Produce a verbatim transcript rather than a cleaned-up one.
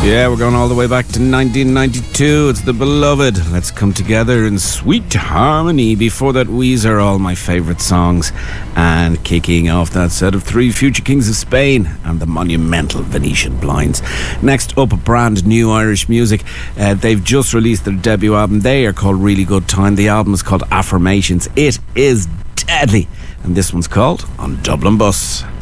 Yeah, we're going all the way back to nineteen ninety-two. It's The Beloved. Let's come together in sweet harmony. Before that, Weezer, All My Favourite Songs. And kicking off that set of three, Future Kings of Spain and the monumental Venetian Blinds. Next up, brand new Irish music. Uh, they've just released their debut album. They are called Really Good Time. The album is called Affirmations. It is deadly. And this one's called On Dublin Bus.